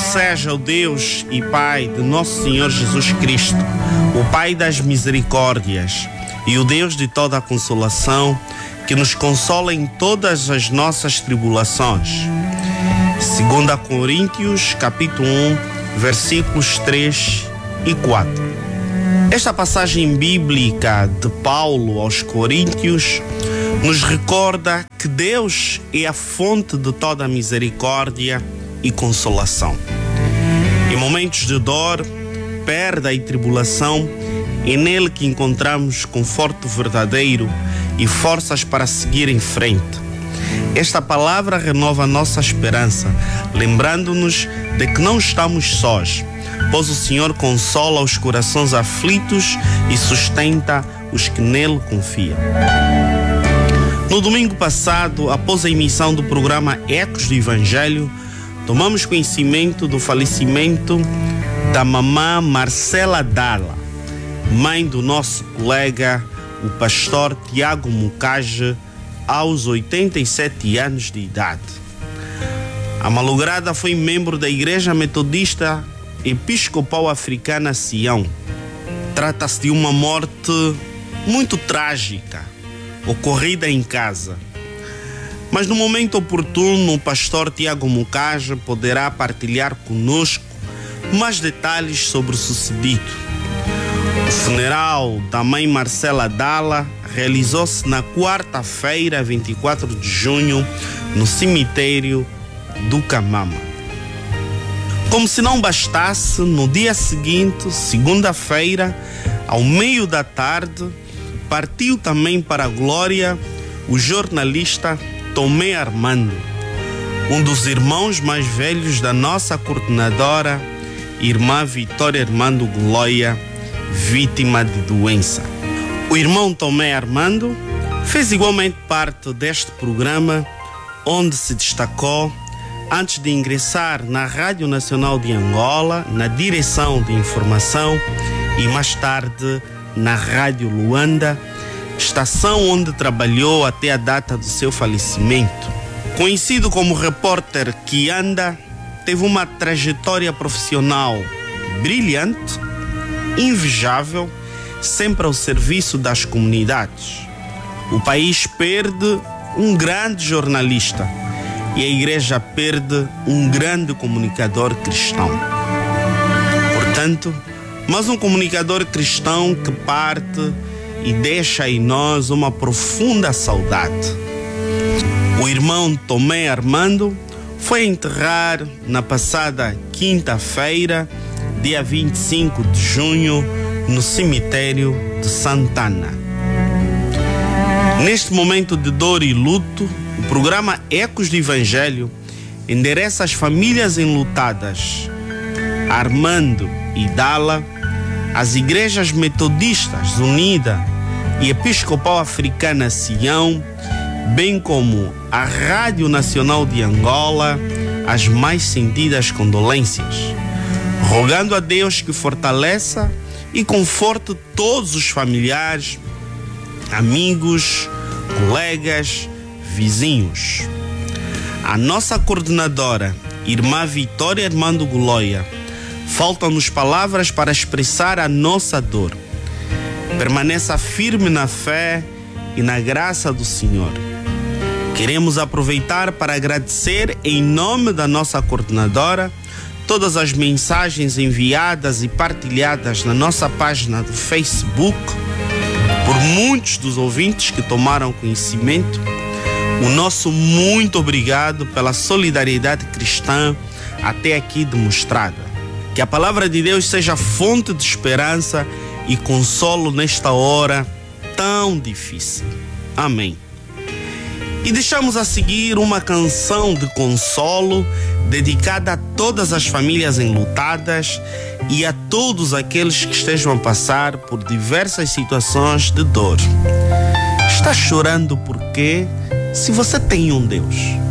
seja o Deus e Pai de nosso Senhor Jesus Cristo, o Pai das misericórdias e o Deus de toda a consolação, que nos consola em todas as nossas tribulações. 2 Coríntios, capítulo 1, versículos 3 e 4. Esta passagem bíblica de Paulo aos Coríntios nos recorda que Deus é a fonte de toda a misericórdia e consolação. Em momentos de dor, perda e tribulação, é nele que encontramos conforto verdadeiro e forças para seguir em frente. Esta palavra renova nossa esperança, lembrando-nos de que não estamos sós, pois o Senhor consola os corações aflitos e sustenta os que nele confiam. No domingo passado, após a emissão do programa Ecos do Evangelho, tomamos conhecimento do falecimento da mamã Marcela Dalla, mãe do nosso colega, o pastor Tiago Mucage, aos 87 anos de idade. A malograda foi membro da Igreja Metodista Episcopal Africana Sião. Trata-se de uma morte muito trágica, ocorrida em casa. Mas no momento oportuno, o pastor Tiago Mucage poderá partilhar conosco mais detalhes sobre o sucedido. O funeral da mãe Marcela Dalla realizou-se na quarta-feira, 24 de junho, no cemitério do Camama. Como se não bastasse, no dia seguinte, segunda-feira, ao meio da tarde, partiu também para a glória o jornalista Tomé Armando, um dos irmãos mais velhos da nossa coordenadora, irmã Vitória Armando Glória, vítima de doença. O irmão Tomé Armando fez igualmente parte deste programa, onde se destacou antes de ingressar na Rádio Nacional de Angola, na direção de informação, e mais tarde na Rádio Luanda, estação onde trabalhou até a data do seu falecimento. Conhecido como repórter que anda, teve uma trajetória profissional brilhante, invejável, sempre ao serviço das comunidades. O país perde um grande jornalista e a igreja perde um grande comunicador cristão. Portanto, mais um comunicador cristão que parte e deixa em nós uma profunda saudade. O irmão Tomé Armando foi enterrar na passada quinta-feira, dia 25 de junho, no cemitério de Santana. Neste momento de dor e luto, o programa Ecos do Evangelho endereça as famílias enlutadas, Armando e Dalla, as igrejas metodistas Unida e Episcopal Africana Sião, bem como a Rádio Nacional de Angola, as mais sentidas condolências, rogando a Deus que fortaleça e conforte todos os familiares, amigos, colegas, vizinhos. A nossa coordenadora, irmã Vitória Armando Glória, faltam-nos palavras para expressar a nossa dor. Permaneça firme na fé e na graça do Senhor. Queremos aproveitar para agradecer em nome da nossa coordenadora todas as mensagens enviadas e partilhadas na nossa página do Facebook por muitos dos ouvintes que tomaram conhecimento. O nosso muito obrigado pela solidariedade cristã até aqui demonstrada. Que a palavra de Deus seja fonte de esperança e consolo nesta hora tão difícil. Amém. E deixamos a seguir uma canção de consolo dedicada a todas as famílias enlutadas e a todos aqueles que estejam a passar por diversas situações de dor. Está chorando por quê? Se você tem um Deus.